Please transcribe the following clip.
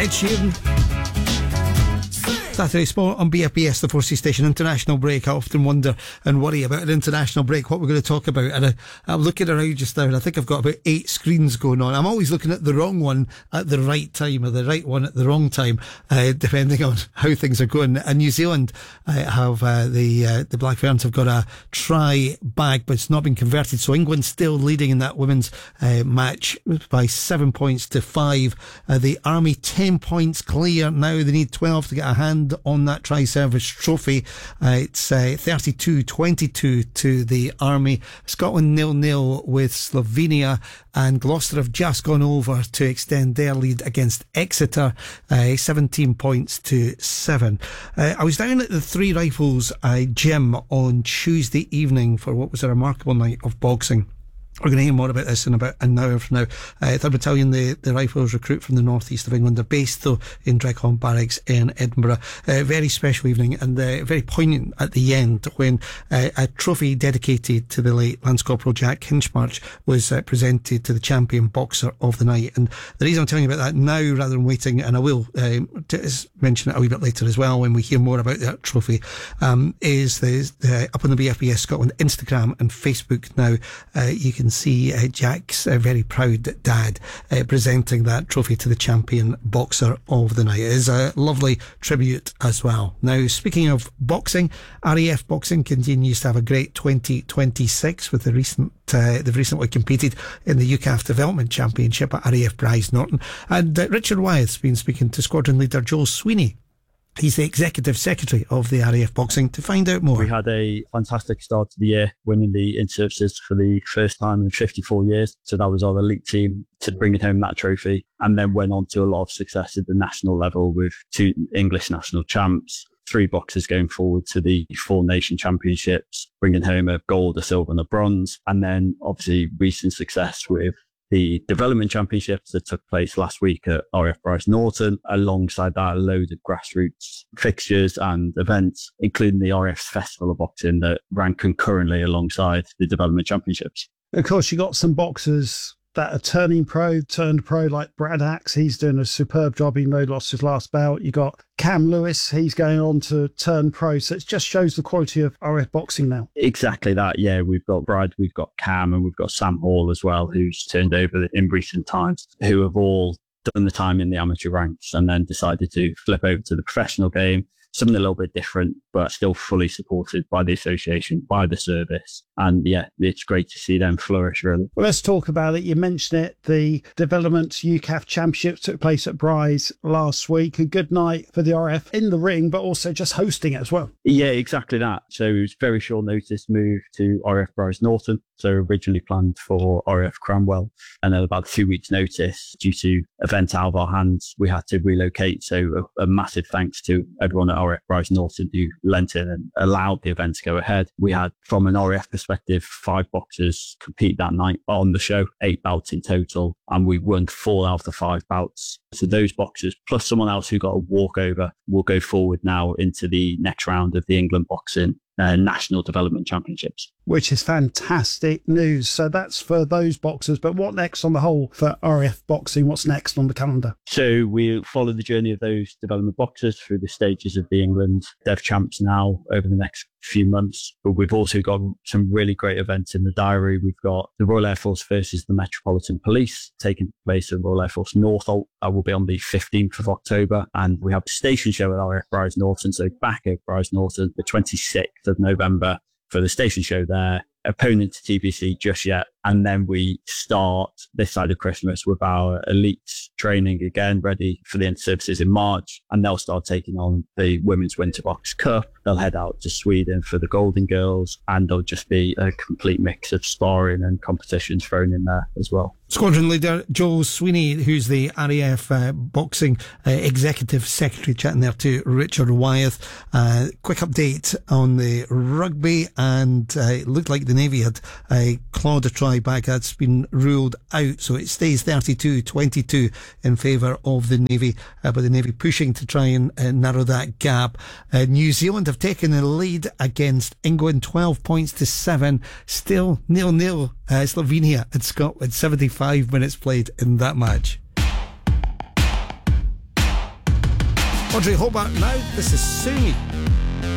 Ed Sheeran. Saturday Sport on BFBS, the 4C station. International break. I often wonder and worry about an international break, what we're going to talk about. And I'm looking around just now and I think I've got about 8 screens going on. I'm always looking at the wrong one at the right time or the right one at the wrong time, depending on how things are going. And New Zealand have the Black Ferns have got a try back, but it's not been converted. So England still leading in that women's match by 7 points to 5. The Army 10 points clear now. They need 12 to get a hand on that tri-service trophy. It's 32-22 to the Army. Scotland 0-0 with Slovenia, and Gloucester have just gone over to extend their lead against Exeter, 17 points to 7. I was down at the Three Rifles gym on Tuesday evening for what was a remarkable night of boxing. We're going to hear more about this in about an hour from now. 3rd Battalion, the Rifles recruit from the northeast of England. They're based, though, in Dreghorn Barracks in Edinburgh. Very special evening and very poignant at the end when a trophy dedicated to the late Lance Corporal Jack Hinchmarsh was presented to the champion boxer of the night. And the reason I'm telling you about that now rather than waiting, and I will mention it a wee bit later as well when we hear more about that trophy, is up on the BFBS Scotland Instagram and Facebook now. You can see Jack's very proud dad presenting that trophy to the champion boxer of the night. It is a lovely tribute as well. Now, speaking of boxing, RAF Boxing continues to have a great 2026 with they've recently competed in the UCAF Development Championship at RAF Bryce Norton. And Richard Wyeth's been speaking to squadron leader Joel Sweeney. He's the Executive Secretary of the RAF Boxing to find out more. We had a fantastic start to the year, winning the in-services for the first time in 54 years. So that was our elite team to bringing home that trophy, and then went on to a lot of success at the national level with 2 English national champs, 3 boxers going forward to the 4 nation championships, bringing home a gold, a silver and a bronze. And then obviously recent success with the development championships that took place last week at RAF Bryce Norton. Alongside that, a load of grassroots fixtures and events, including the RAF Festival of Boxing that ran concurrently alongside the development championships. Of course, you got some boxers that are turned pro, like Brad Axe. He's doing a superb job, even though he lost his last bout. You got Cam Lewis, he's going on to turn pro. So it just shows the quality of RF Boxing now. Exactly that, yeah. We've got Brad, we've got Cam, and we've got Sam Hall as well, who's turned over in recent times, who have all done the time in the amateur ranks and then decided to flip over to the professional game. Something a little bit different, but still fully supported by the association, by the service. And yeah, it's great to see them flourish, really. Well, let's talk about it. You mentioned it. The Development UCAF Championship took place at Bryce last week. A good night for the RF in the ring, but also just hosting it as well. Yeah, exactly that. So it was very short notice move to RF Bryce Norton. So originally planned for RF Cranwell. And then about 2 weeks notice, due to event out of our hands, we had to relocate. So a massive thanks to everyone at RF Bryce Norton who lent in and allowed the event to go ahead. We had, from an RF perspective, 5 boxers compete that night on the show, 8 bouts in total, and we won 4 out of the 5 bouts. So those boxers, plus someone else who got a walkover, will go forward now into the next round of the England Boxing National Development Championships. Which is fantastic news. So that's for those boxers. But what next on the whole for RAF Boxing? What's next on the calendar? So we'll follow the journey of those development boxers through the stages of the England Dev Champs now over the next few months. But we've also got some really great events in the diary. We've got the Royal Air Force versus the Metropolitan Police taking place at Royal Air Force Northolt. That will be on the 15th of October. And we have a station show at RAF Bryce Norton. So back at Bryce Norton, the 26th of November for the station show there. Opponent to TBC just yet. And then we start this side of Christmas with our elite training again, ready for the inter-services in March. And they'll start taking on the Women's Winter Box Cup. They'll head out to Sweden for the Golden Girls. And there'll just be a complete mix of sparring and competitions thrown in there as well. Squadron leader Joel Sweeney, who's the RAF Boxing Executive Secretary, chatting there to Richard Wyeth. Quick update on the rugby, and it looked like the Navy had clawed a try back. That's been ruled out, so it stays 32-22 in favour of the Navy, but the Navy pushing to try and narrow that gap. New Zealand have taken the lead against England, 12 points to 7, still 0-0. Slovenia and Scotland, 75 minutes played in that match. Audrey Hobart now. This is Sue Me.